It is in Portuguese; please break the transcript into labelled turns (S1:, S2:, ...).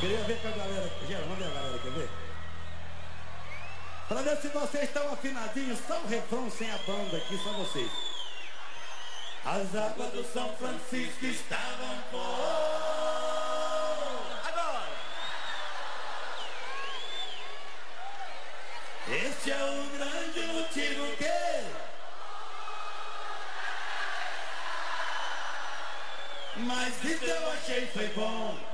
S1: Queria ver com a galera. Gera, vamos ver a galera, quer ver? Pra ver se vocês estão afinadinhos, só o refrão sem a banda aqui, só vocês. As águas do São Francisco estavam por... Agora! Este é o grande motivo que... Mas isso eu achei foi bom.